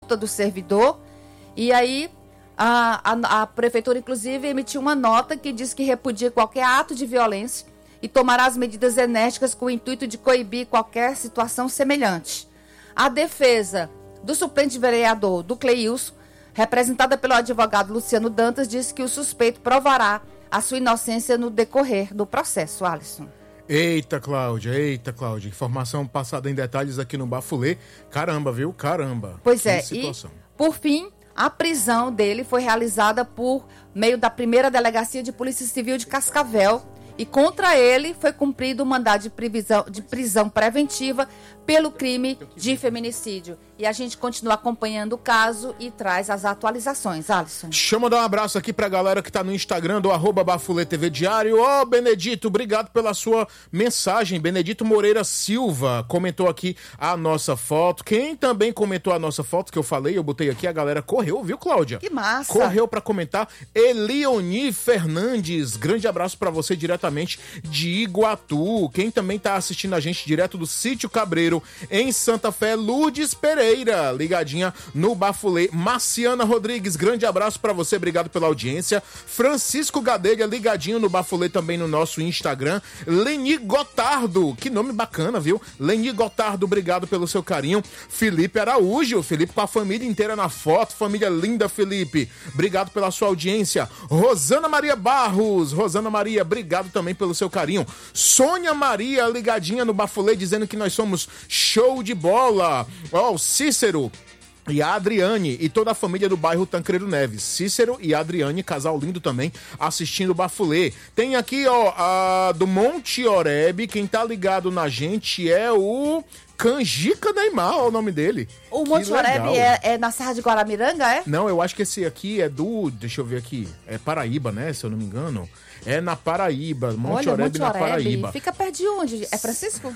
multa do servidor. E aí a prefeitura, inclusive, emitiu uma nota que diz que repudia qualquer ato de violência e tomará as medidas enérgicas com o intuito de coibir qualquer situação semelhante. A defesa do suplente vereador do Cleilson, representada pelo advogado Luciano Dantas, disse que o suspeito provará a sua inocência no decorrer do processo. Alisson. Eita, Cláudia. Informação passada em detalhes aqui no Bafulê. Caramba, viu? Caramba. Pois é, e por fim, a prisão dele foi realizada por meio da primeira delegacia de Polícia Civil de Cascavel. E contra ele foi cumprido o mandado de prisão preventiva pelo crime de feminicídio. E a gente continua acompanhando o caso e traz as atualizações, Alisson. Deixa eu mandar um abraço aqui pra galera que tá no Instagram do @BafuleTVDiário. Benedito, obrigado pela sua mensagem. Benedito Moreira Silva comentou aqui a nossa foto. Quem também comentou a nossa foto, que eu falei, eu botei aqui, a galera correu, viu, Cláudia? Que massa! Correu pra comentar. Elioni Fernandes, grande abraço pra você diretamente de Iguatu. Quem também tá assistindo a gente direto do Sítio Cabreiro, em Santa Fé, Lourdes Pereira, ligadinha no Bafulê. Marciana Rodrigues, grande abraço pra você, obrigado pela audiência. Francisco Gadelha, ligadinho no Bafulê também no nosso Instagram. Leni Gotardo, que nome bacana, viu? Leni Gotardo, obrigado pelo seu carinho. Felipe Araújo, Felipe com a família inteira na foto, família linda, Felipe, obrigado pela sua audiência. Rosana Maria Barros, Rosana Maria, obrigado também pelo seu carinho. Sônia Maria, ligadinha no Bafulê, dizendo que nós somos show de bola. Ó, o Cícero e a Adriane e toda a família do bairro Tancredo Neves. Cícero e a Adriane, casal lindo também, assistindo o Bafulê. Tem aqui, ó, a do Monte Oreb, quem tá ligado na gente é o Canjica Neymar, ó, o nome dele. O Monte Oreb é na Serra de Guaramiranga, é? Não, eu acho que esse aqui é do, deixa eu ver aqui, é Paraíba, né, se eu não me engano. É na Paraíba, Monte Oreb na Paraíba. Fica perto de onde? É Francisco?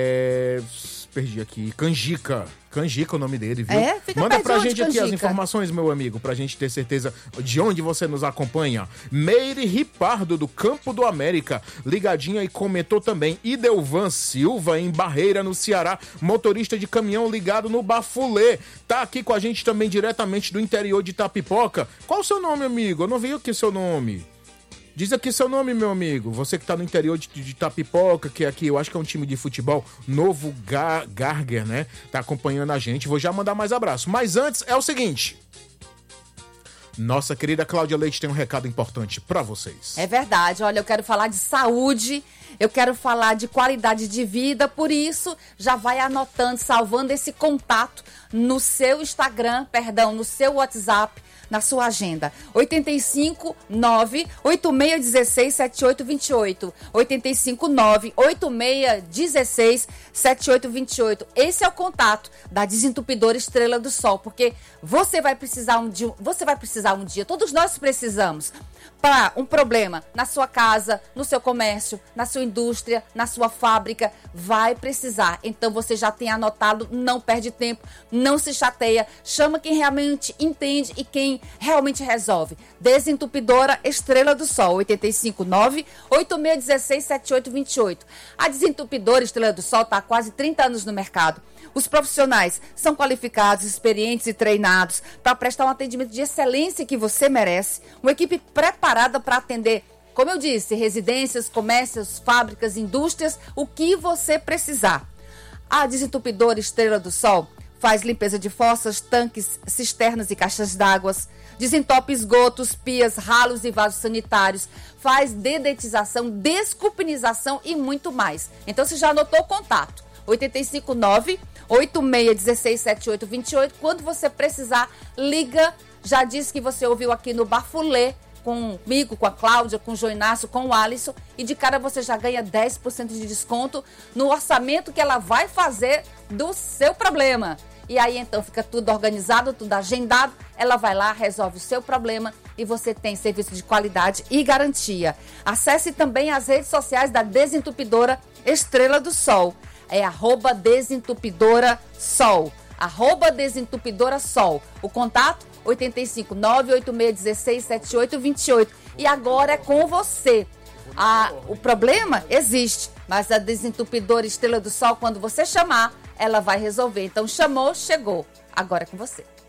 Perdi aqui. Canjica é o nome dele, viu? Fica Manda perto pra de onde, gente aqui Canjica? as informações, meu amigo, pra gente ter certeza de onde você nos acompanha. Meire Ripardo, do Campo do América, ligadinha e comentou também. Idelvan Silva, em Barreira, no Ceará, motorista de caminhão ligado no Bafulê. Tá aqui com a gente também diretamente do interior de Itapipoca. Qual o seu nome, amigo? Eu não vi aqui o seu nome. Diz aqui seu nome, meu amigo. Você que tá no interior de Itapipoca, que aqui eu acho que é um time de futebol, Novo Garger, né? Tá acompanhando a gente. Vou já mandar mais abraço. Mas antes, é o seguinte. Nossa querida Cláudia Leite tem um recado importante pra vocês. É verdade. Olha, eu quero falar de saúde, eu quero falar de qualidade de vida, por isso já vai anotando, salvando esse contato no seu Instagram, no seu WhatsApp, na sua agenda. 859-8616-7828. 859-8616-7828. Esse é o contato da Desentupidora Estrela do Sol, porque você vai precisar um dia, todos nós precisamos, para um problema na sua casa, no seu comércio, na sua indústria, na sua fábrica, vai precisar. Então você já tem anotado, não perde tempo, não se chateia, chama quem realmente entende e quem realmente resolve. Desentupidora Estrela do Sol, 859-8616-7828. A Desentupidora Estrela do Sol está há quase 30 anos no mercado. Os profissionais são qualificados, experientes e treinados para prestar um atendimento de excelência que você merece. Uma equipe preparada para atender, como eu disse, residências, comércios, fábricas, indústrias, o que você precisar. A Desentupidora Estrela do Sol faz limpeza de fossas, tanques, cisternas e caixas d'água, desentope esgotos, pias, ralos e vasos sanitários, faz dedetização, desculpinização e muito mais. Então você já anotou o contato. 859-8616-7828. Quando você precisar, liga. Já disse que você ouviu aqui no Bafulê, comigo, com a Cláudia, com o Joinácio, com o Alisson. E de cara você já ganha 10% de desconto no orçamento que ela vai fazer do seu problema. E aí então fica tudo organizado, tudo agendado. Ela vai lá, resolve o seu problema e você tem serviço de qualidade e garantia. Acesse também as redes sociais da Desentupidora Estrela do Sol. É @Desentupidorasol. @Desentupidorasol. O contato 859-8616-7828. E agora é com você. O problema existe, mas a Desentupidora Estrela do Sol, quando você chamar, ela vai resolver. Então chamou, chegou. Agora é com você.